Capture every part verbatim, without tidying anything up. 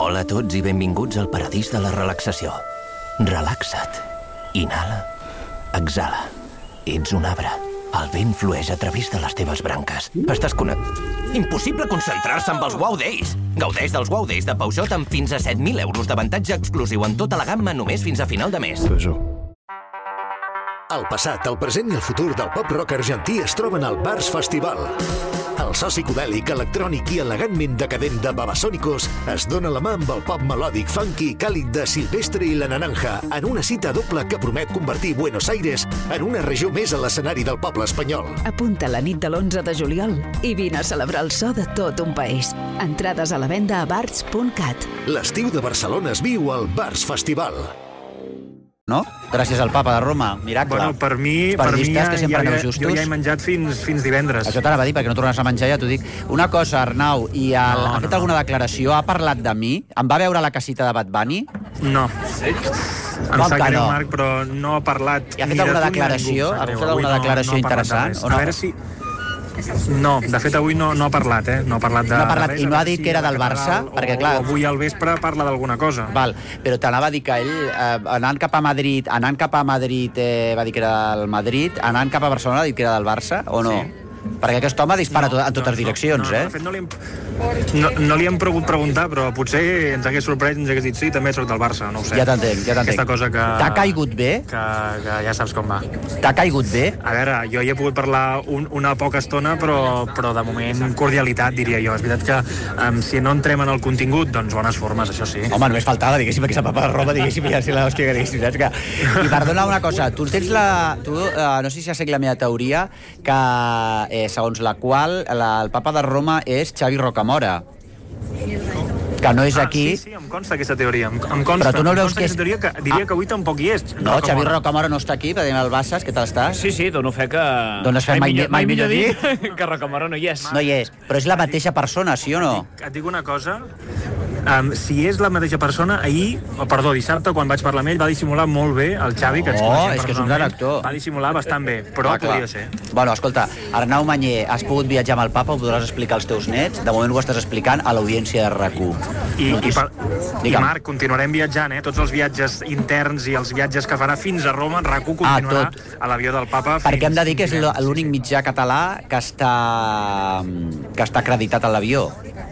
Hola a tots i benvinguts al paradís de la relaxació. Relaxa't. Inhala. Exhala. Ets un arbre. El vent flueix a través de les teves branques. Estàs connectat. Impossible concentrar-se amb els Wow Days. Gaudeix dels Wow Days de Peugeot amb fins a set mil euros d'avantatge exclusiu en tota la gamma només fins a final de mes. El passat, el present i el futur del pop-rock argentí es troben al Bars Festival. El so psicodèlic, electrònic i elegantment decadent de Babasónicos es dona la mà amb el pop melòdic, funky i càlid de Silvestre i la Naranja en una cita doble que promet convertir Buenos Aires en una regió més a l'escenari del poble espanyol. Apunta la nit de l'onze de juliol i vine a celebrar el so de tot un país. Entrades a la venda a bars punt cat. L'estiu de Barcelona es viu al Bars Festival. No? Gràcies al papa de Roma, miracle. Bueno, per mi, per mi ja, que sempre ja, justos. jo ja he menjat fins, fins divendres. Això t'anava a dir, perquè no tornes a menjar, ja t'ho dic. Una cosa, Arnau, i el, no, ha fet no, alguna no. declaració? Ha parlat de mi? Em va veure a la casita de Bad Bunny? No. Em Com sap que greu, no? Marc, però no ha parlat I ha fet ni de alguna tu ni de declaració? ningú. Ha fet Avui alguna no, declaració no ha parlat interessant, de res. o no? A veure si... No, de fet avui no, no ha parlat, eh? No ha parlat de, No ha parlat, de res. i no ha A veure dit si que era a la del Barça? catedral Perquè, o, clar- o avui al vespre parla d'alguna cosa. Val, però t'anava a dir que ell, eh, anant cap a Madrid, anant cap a Madrid eh, va dir que era del Madrid, anant cap a Barcelona ha dit que era del Barça, o no? Sí. Perquè aquest home dispara No, no, en totes doncs direccions, no, no, eh? De fet, no li hem, no, no li hem pogut preguntar, però potser ens hagués sorprès i ens hagués dit sí, també soc del Barça, no ho sé. Ja t'entenc, ja t'entenc. Aquesta cosa que... T'ha caigut bé? Que, que ja saps com va. T'ha caigut bé? A veure, jo hi he pogut parlar un, una poca estona, però, però de moment cordialitat, diria jo. És veritat que um, si no entrem en el contingut, doncs bones formes, això sí. Home, només faltava, diguéssim, que és a papa de Roma, diguéssim, ja sé l'hòstia que diguéssim, saps? Que... I perdona una cosa, tu tens la... Tu, uh, no sé si ja sé la meva teoria, que eh, segons la qual la, el papa de Roma és Xavi Rocamora. Que no és Ah, aquí... sí, sí, em consta aquesta teoria. Em, em consta, Però tu no em veus consta que és- aquesta teoria que diria Ah. que avui tampoc hi és. No, Xavi Rocamora no està aquí, per dir el Bassas, què tal estàs? Sí, sí, dono fe que... Dones fe, mai- mai millor dit. que Rocamora no hi és. No hi és, però és la mateixa persona, sí o no? Et dic una cosa, um, si és la mateixa persona, ahir, o perdó, dissabte, quan vaig parlar amb ell, va dissimular molt bé, el Xavi, que ens Oh, coneixem és que és un gran personalment, actor. Va dissimular bastant bé, però Ah, clar. podria ser. Bueno, escolta, Arnau Manyer, has pogut viatjar amb el papa, ho podràs explicar als teus nets? De moment ho estàs explicant a l'audiència de RAC u. I, i, per, i Digue'm. Marc, continuarem viatjant, eh? Tots els viatges interns i els viatges que farà fins a Roma, RAC u Ah, continuarà tot. a l'avió del papa. Perquè hem fins de dir que és divendres. l'únic mitjà català que està, que està acreditat a l'avió.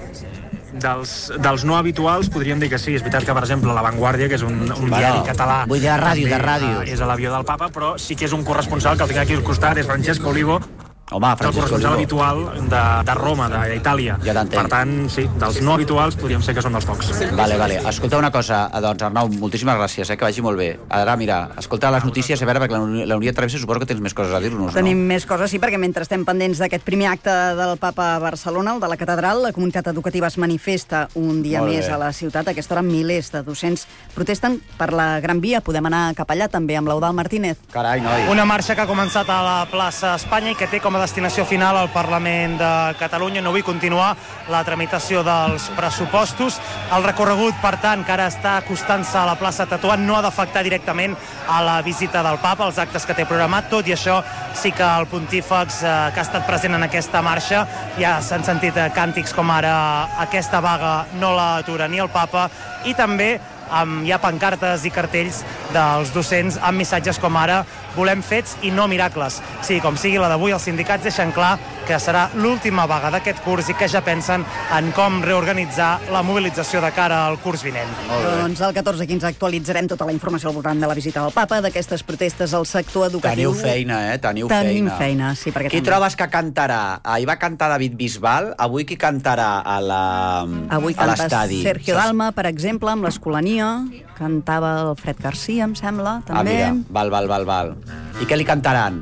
Dels, dels no habituals podríem dir que sí. És veritat que, per exemple, La Vanguardia, que és un, un Bueno, diari català... vull dir de ràdio, també, de ràdio. eh, És a l'avió del papa, però sí que és un corresponsal que el tinc aquí al costat, és Francesco Olivo, Home, el Francesco corresponsal Olivo. habitual de, de Roma, d'Itàlia. Ja t'entenc. Per tant, sí, dels no habituals podríem ser que són dels pocs. Vale, vale. Escolta una cosa, doncs Arnau, moltíssimes gràcies, eh, que vagi molt bé. Ara, mira, escolta les notícies, a veure, perquè la, la Núria Travessa suposo que tens més coses a dir-nos, Tenim no? més coses, sí, perquè mentre estem pendents d'aquest primer acte del Papa a Barcelona, el de la catedral, la comunitat educativa es manifesta un dia Molt més bé. a la ciutat. A aquesta hora milers de docents protesten per la Gran Via. Podem anar cap allà també amb l'Eudald Martínez. Carai, noi. Una marxa que ha començat a la plaça Espanya i que té com a destinació final al Parlament de Catalunya. No vull continuar la tramitació dels pressupostos. El recorregut, per tant, que ara està acostant-se a la plaça Tetuan, no ha d'afectar directament a la visita del papa, als actes que té programat. Tot i això, sí que el pontífex eh, que ha estat present en aquesta marxa, ja s'han sentit eh, càntics com ara aquesta vaga no l'atura ni el papa, i també amb, hi ha pancartes i cartells dels docents amb missatges com ara volem fets i no miracles. Sí, com sigui la d'avui, els sindicats deixen clar que serà l'última vaga d'aquest curs i que ja pensen en com reorganitzar la mobilització de cara al curs vinent. Doncs al catorze quinze actualitzarem tota la informació al voltant de la visita del Papa, d'aquestes protestes al sector educatiu. Teniu feina, eh? Teniu Tenim feina. feina, sí, perquè Qui també. trobes que cantarà? Ahir va cantar David Bisbal, avui qui cantarà a la Avui a canta l'estadi? Sergio Dalma, per exemple, amb l'Escolania. Cantava el Fred Garcia, em sembla, Ah, també. mira, val, val, val, val. I què li cantaran?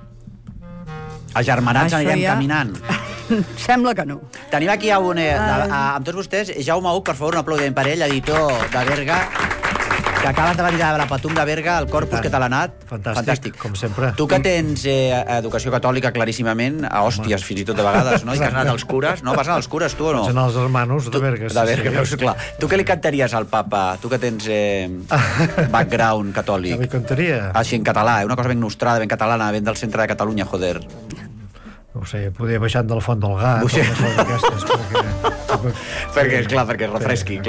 Agermanats Això anirem ja- caminant. Sembla que no. Tenim aquí a un, eh, Ah. a, a, amb tots vostès, Jaume Uc, per favor, un aplaudiment per ell, editor de Berga, que acabes de venir de la Patum de Berga, el Corpus, què tal ha anat? Fantàstic, com sempre. Tu que tens eh, educació catòlica claríssimament, a hòsties, fins i tot de vegades, no? I que has anat als cures, no? Vas anar als cures, tu o no? Vaig anar als hermanos de Berga. De Berga, veus, clar. Tu què li cantaries al papa? Tu que tens eh, background catòlic. Ja li cantaria. Així en català, eh? Una cosa ben nostrada, ben catalana, ben del centre de Catalunya, joder. No ho sé, poder baixar del font del gat, o Buixer. coses d'aquestes, perquè... Perquè, és clar, perquè es refresqui.